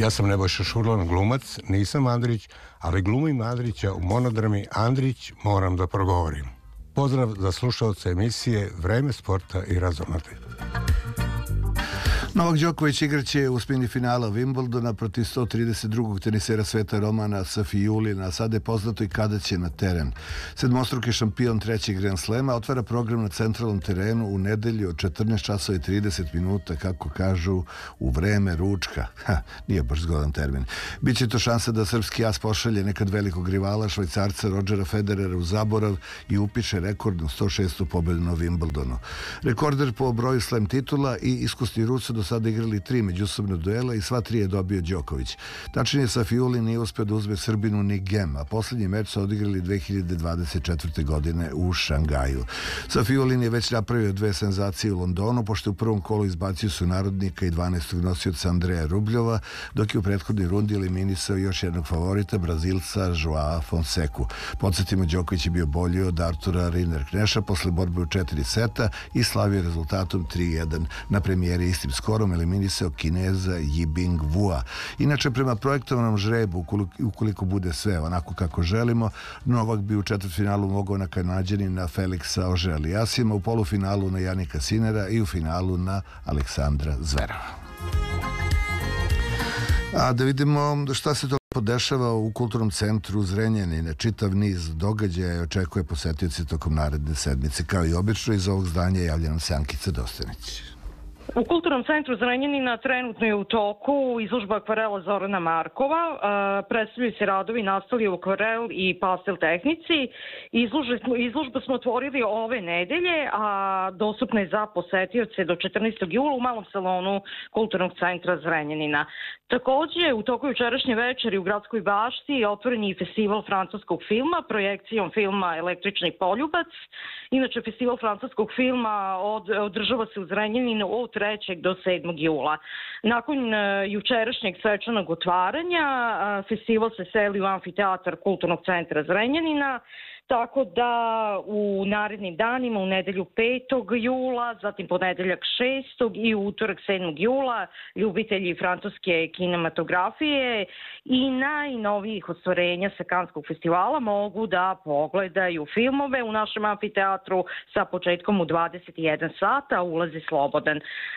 Ja sam Nebojša Šurlan, glumac, nisam Andrić, ali glumim Andrića u monodrami Andrić moram da progovorim. Pozdrav za slušalce emisije Vreme sporta i razonode. Novak Đoković igraće u osmini finala Wimbledona protiv 132. tenisera sveta Romana Safijulina, a sada je poznato i kada će na teren. Sedmostruki šampion trećeg Grand Slema otvara program na centralnom terenu u nedelju od 14 časova i 30 minuta, kako kažu, u vreme ručka. Nije baš zgodan termin. Biće to šansa da srpski as pošalje nekad velikog rivala, Švajcarca Rodgera Federera u zaborav i upiše rekordnu 106. pobedu na Wimbledonu. Rekorder po broju slam titula i iskusni Rus su do sada igrali 3 međusobna duela i sva 3 je dobio Đoković. Tačnije, Safijulin nije uspeo da uzme Srbinu ni gem, a poslednji meč su odigrali 2024. godine u Šangaju. Safijulin je već napravio 2 senzacije u Londonu, pošto u prvom kolu izbacio su narodnika i 12. nosioca Andreja Rubljova, dok je u prethodnoj rundi eliminisao još jednog favorita, Brazilca Joao Fonseku. Podsjetimo, Đoković je bio bolji od Artura Rinderkneša posle borbe u 4 seta i slavio rezultatom 3-1 na premijeri istim skorom eliminisao Kineza Yibing Wua. Inače, prema projektovanom žrebu, ukoliko bude sve onako kako želimo, Novak bi u četvrtfinalu mogao na Kanađanina Feliksa Auger-Aliassima, u polufinalu na Janika Sinera i u finalu na Aleksandra Zverava. A da vidimo šta se to podešava u Kulturnom centru Zrenjanina. Čitav niz događaja očekuje posetioci tokom naredne sedmice. Kao i obično, iz ovog zdanja javlja nam se Ankica Dostanić. U Kulturnom centru Zrenjanina trenutno je u toku izložba akvarela Zorana Markova. Predstavljaju se radovi nastali u akvarel i pastel tehnici. Izložbu smo otvorili ove nedelje, a dostupna je za posetioce do 14. jula u malom salonu Kulturnog centra Zrenjanina. Takođe, u toku jučerašnje večeri u Gradskoj bašti otvoren je i festival francuskog filma projekcijom filma Električni poljubac. Inače, festival francuskog filma održava se u Zrenjaninu od 3. do 7. jula. Nakon jučerašnjeg svečanog otvaranja, festival se seli u amfiteatar Kulturnog centra Zrenjanina, tako da u narednim danima, u nedelju 5. jula, zatim ponedeljak 6. i utorak 7. jula, ljubitelji francuske kinematografije i najnovijih ostvarenja sa Kanskog festivala mogu da pogledaju filmove u našem amfiteatru sa početkom u 21 sata, ulaz je slobodan.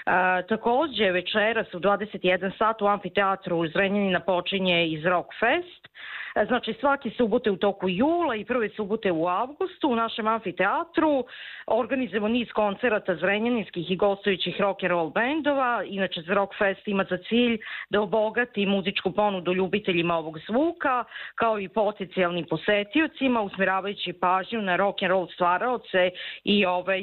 Takođe, večeras u 21 sat u amfiteatru u Zrenjanina počinje iz Rock Fest. Znači, svaki subote u toku jula i prve subote u avgustu u našem amfiteatru organizujemo niz koncerata zrenjaninskih i gostujućih rock and roll bendova. Inače, Rock Fest ima za cilj da obogati muzičku ponudu ljubiteljima ovog zvuka, kao i potencijalnim posetiocima, usmeravajući pažnju na rock and roll stvaraoce i ovaj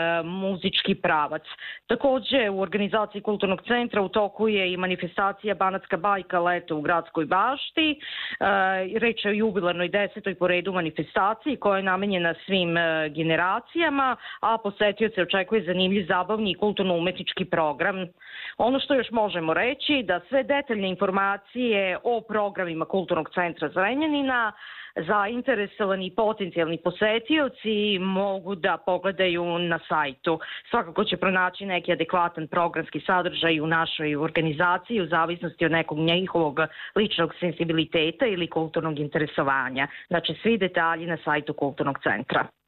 muzički pravac. Takođe, u organizaciji Kulturnog centra u toku je i manifestacija Banatska bajka leto u Gradskoj bašti. Reč je o jubilarnoj 10. po redu manifestaciji koja je namenjena svim generacijama, a posetioce očekuje zanimljiv, zabavni i kulturno-umetnički program. Ono što još možemo reći da sve detaljne informacije o programima Kulturnog centra Zrenjanina zainteresovani i potencijalni posetioci mogu da pogledaju na sajtu. Svakako će pronaći neki adekvatan programski sadržaj u našoj organizaciji u zavisnosti od nekog njihovog ličnog senzibiliteta ili kulturnog interesovanja. Znači, svi detalji na sajtu Kulturnog centra.